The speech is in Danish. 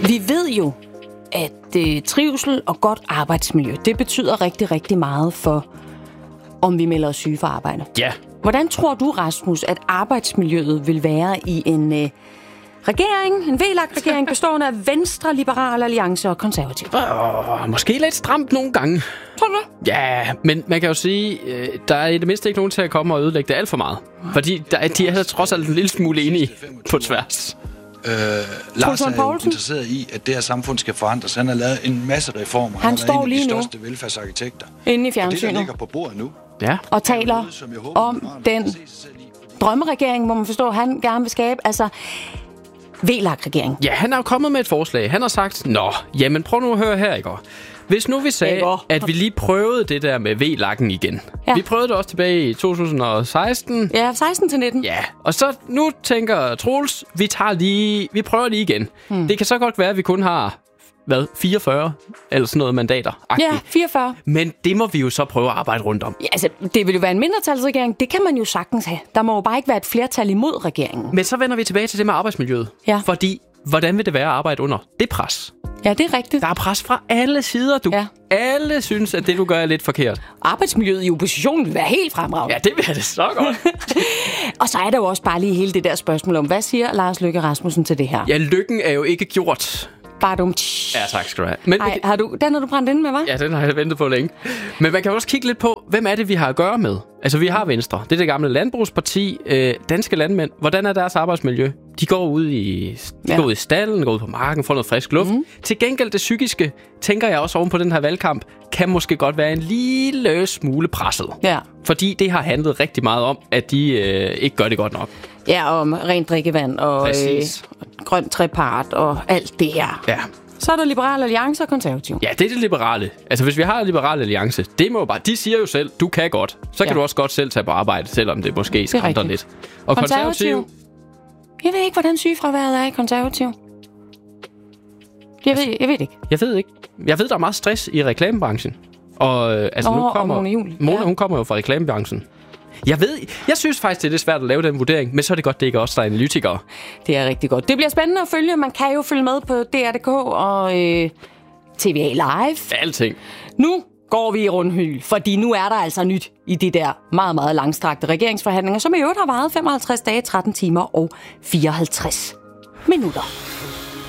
Vi ved jo, at trivsel og godt arbejdsmiljø, det betyder rigtig, rigtig meget for, om vi melder os syge for arbejde. Ja. Hvordan tror du, Rasmus, at arbejdsmiljøet vil være i en regering, en VLAG-regering, bestående af Venstre, Liberal Alliance og Konservativ? Måske lidt stramt nogle gange. Tror du det? Ja, men man kan jo sige, der er i det mindste ikke nogen til at komme og ødelægge det alt for meget. Fordi de er trods alt en lille smule enige på tværs. Lars er jo interesseret i, at det her samfund skal forandres. Han har lavet en masse reformer. Han står lige nu en af de største velfærdsarkitekter. inde i fjernsynet. Det, der ligger på bordet nu. Ja. Og taler om den drømmeregering, hvor man forstår, at han gerne vil skabe. Altså, VLAG-regering. Ja, han er jo kommet med et forslag. Han har sagt, jamen prøv nu at høre her, ikke? Hvis nu vi sagde, at vi lige prøvede det der med VLAG'en igen. Ja. Vi prøvede det også tilbage i 2016. Ja, 16 til 19. Ja, og så nu tænker Troels, vi prøver lige igen. Det kan så godt være, at vi kun har 44 eller sådan noget mandater. Ja, 44. Men det må vi jo så prøve at arbejde rundt om. Ja, altså, det vil jo være en mindretalsregering. Det kan man jo sagtens have. Der må jo bare ikke være et flertal imod regeringen. Men så vender vi tilbage til det med arbejdsmiljøet. Ja. Fordi, hvordan vil det være at arbejde under det pres? Ja, det er rigtigt. Der er pres fra alle sider, du. Ja. Alle synes, at det, du gør, er lidt forkert. Arbejdsmiljøet i oppositionen vil være helt fremragende. Ja, det vil det så godt. Og så er der jo også bare lige hele det der spørgsmål om, hvad siger Lars Løkke Rasmussen til det her? Ja, lykken er jo ikke gjort. Bare dumt. Ja, tak skal du have. Men Ej, den har du brændt inde med, hva'? Ja, den har jeg ventet på længe. Men man kan også kigge lidt på, hvem er det, vi har at gøre med? Altså, vi har Venstre. Det er det gamle landbrugsparti. Danske landmænd. Hvordan er deres arbejdsmiljø? De går ud i stallen, går ud på marken, får noget frisk luft. Til gengæld det psykiske, tænker jeg også oven på den her valgkamp, kan måske godt være en lille smule presset. Ja. Fordi det har handlet rigtig meget om, at de ikke gør det godt nok. Ja, om rent drikkevand og grøn trepart og alt det her. Ja. Så er der Liberal Alliance og Konservativ. Ja, det er det liberale. Altså, hvis vi har Liberal Alliance, det må jo bare... De siger jo selv, du kan godt. Så kan du også godt selv tage på arbejde, selvom det måske skrænder lidt. Og Konservativ... Jeg ved ikke, hvordan sygefraværet er i Konservativ. Jeg ved ikke. Jeg ved ikke. Jeg ved, der er meget stress i reklamebranchen. Og nu kommer Mona, hun kommer jo fra reklamebranchen. Jeg synes faktisk, det er lidt svært at lave den vurdering, men så er det godt, det ikke er os, der er analytikere. Det er rigtig godt. Det bliver spændende at følge. Man kan jo følge med på DR.dk og TVA Live. Alting. Nu går vi i rundhyl, fordi nu er der altså nyt i de der meget, meget langstrakte regeringsforhandlinger, som i øvrigt har varet 55 dage, 13 timer og 54 minutter.